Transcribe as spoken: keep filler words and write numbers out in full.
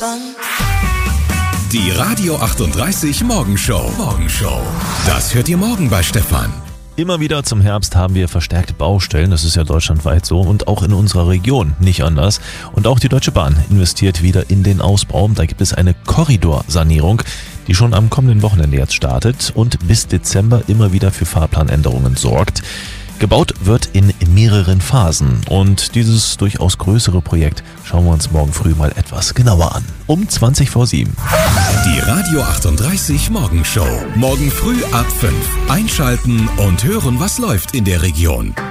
Die Radio achtunddreißig Morgenshow. Morgenshow. Das hört ihr morgen bei Stefan. Immer wieder zum Herbst haben wir verstärkte Baustellen, das ist ja deutschlandweit so und auch in unserer Region nicht anders. Und auch die Deutsche Bahn investiert wieder in den Ausbau. Da gibt es eine Korridorsanierung, die schon am kommenden Wochenende jetzt startet und bis Dezember immer wieder für Fahrplanänderungen sorgt. Gebaut wird in mehreren Phasen und dieses durchaus größere Projekt schauen wir uns morgen früh mal etwas genauer an. Um zwanzig vor sieben. Die Radio achtunddreißig Morgenshow. Morgen früh ab fünf. Einschalten und hören, was läuft in der Region.